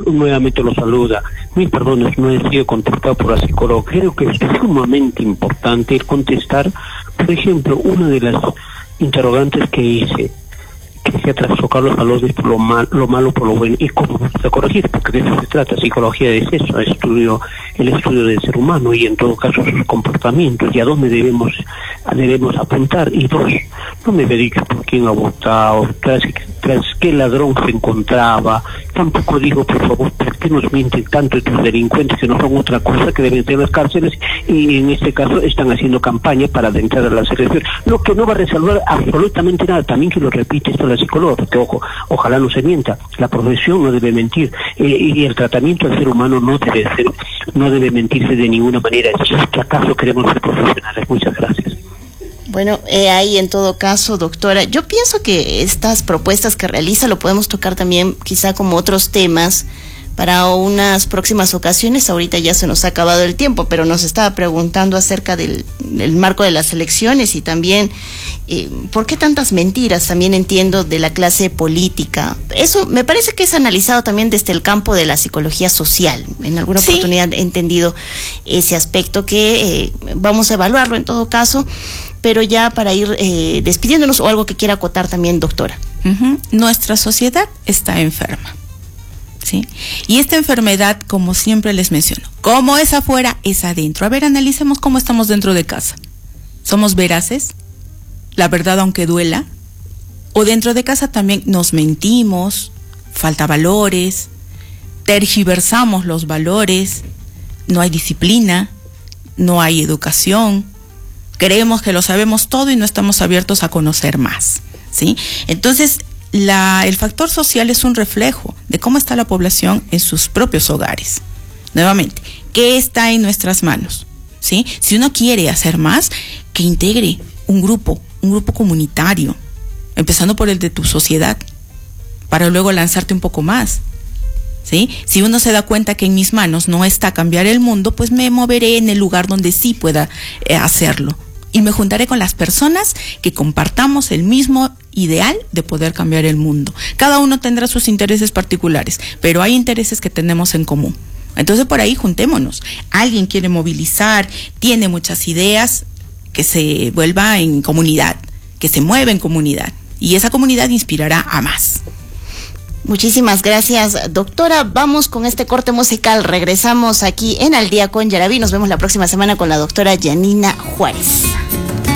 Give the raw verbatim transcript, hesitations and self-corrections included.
nuevamente lo saluda. Mis perdones, no he sido contestado por la psicóloga. Creo que es sumamente importante el contestar, por ejemplo, una de las interrogantes que hice, que sea trastocar los valores por lo, mal, lo malo por lo bueno, y cómo vamos a corregir, porque de eso se trata. Psicología es eso, estudio, el estudio del ser humano y en todo caso sus comportamientos y a dónde debemos debemos apuntar. Y dos, no me dediques por quién ha votado, tras, tras qué ladrón se encontraba. Tampoco digo, por favor, por qué nos mienten tanto estos delincuentes que no son otra cosa que deben tener las cárceles, y en este caso están haciendo campaña para adentrar a la selección, lo que no va a resolver absolutamente nada. También que lo repite esto la psicóloga, porque ojo, ojalá no se mienta, la profesión no debe mentir, eh, y el tratamiento al ser humano no debe ser, no debe mentirse de ninguna manera. Si acaso queremos ser profesionales. Muchas gracias. Bueno, eh, ahí en todo caso, doctora, yo pienso que estas propuestas que realiza lo podemos tocar también quizá como otros temas para unas próximas ocasiones. Ahorita ya se nos ha acabado el tiempo, pero nos estaba preguntando acerca del, del marco de las elecciones y también eh, por qué tantas mentiras, también entiendo, de la clase política. Eso me parece que es analizado también desde el campo de la psicología social. En alguna sí. oportunidad he entendido ese aspecto que eh, vamos a evaluarlo en todo caso, pero ya para ir eh, despidiéndonos, o algo que quiera acotar también, doctora. Uh-huh. Nuestra sociedad está enferma. ¿Sí? Y esta enfermedad, como siempre les menciono, como es afuera, es adentro. A ver, analicemos cómo estamos dentro de casa. ¿Somos veraces? ¿La verdad aunque duela? ¿O dentro de casa también nos mentimos? ¿Falta valores? ¿Tergiversamos los valores? ¿No hay disciplina? ¿No hay educación? Creemos que lo sabemos todo y no estamos abiertos a conocer más, ¿sí? Entonces, La, el factor social es un reflejo de cómo está la población en sus propios hogares. Nuevamente, ¿qué está en nuestras manos? ¿Sí? Si uno quiere hacer más, que integre un grupo, un grupo comunitario, empezando por el de tu sociedad, para luego lanzarte un poco más. ¿Sí? Si uno se da cuenta que en mis manos no está cambiar el mundo, pues me moveré en el lugar donde sí pueda eh, hacerlo. Y me juntaré con las personas que compartamos el mismo ideal de poder cambiar el mundo. Cada uno tendrá sus intereses particulares, pero hay intereses que tenemos en común. Entonces por ahí juntémonos. Alguien quiere movilizar, tiene muchas ideas, que se vuelva en comunidad, que se mueva en comunidad. Y esa comunidad inspirará a más. Muchísimas gracias, doctora. Vamos con este corte musical. Regresamos aquí en Al Día con Yaraví. Nos vemos la próxima semana con la doctora Yanina Juárez.